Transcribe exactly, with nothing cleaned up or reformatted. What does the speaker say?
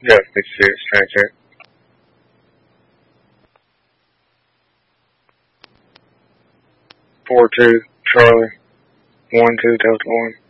Yeah, fifty-six, trying to check. four two, Charlie, one two, Delta one.